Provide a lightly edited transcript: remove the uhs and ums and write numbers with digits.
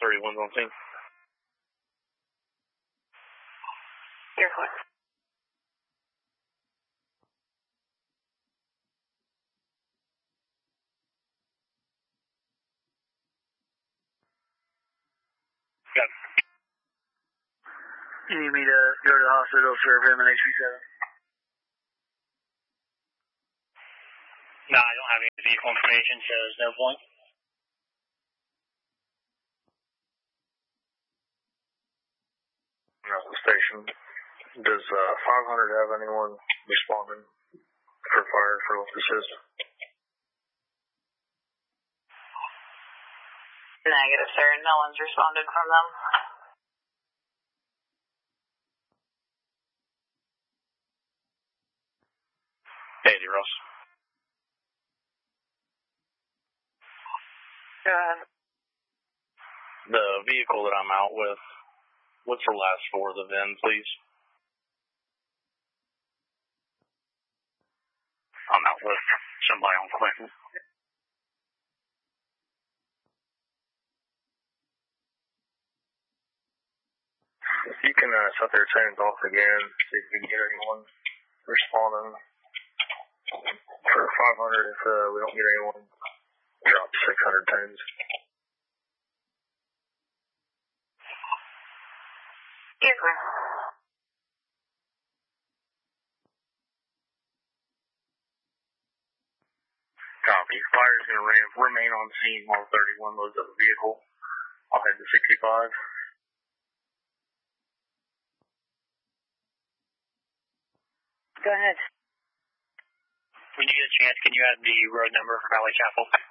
31's on scene. You're clear. Got it. You need me to go to the hospital for him and HB7? No, I don't have any vehicle information, so there's no point. Station. Does 500 have anyone responding for fire for lift assist? Negative, sir. No one's responded from them. Hey, Ross. Go ahead. The vehicle that I'm out with, what's the last four of the VIN, please? I'm out with somebody on Clinton. You can set their chains off again, see if we can get anyone responding. For 500, if we don't get anyone, drop 600 chains. You're clear. Copy. Fire's going to remain on scene while 31 loads up the vehicle. I'll head to 65. Go ahead. When you get a chance, can you add the road number for Valley Chapel?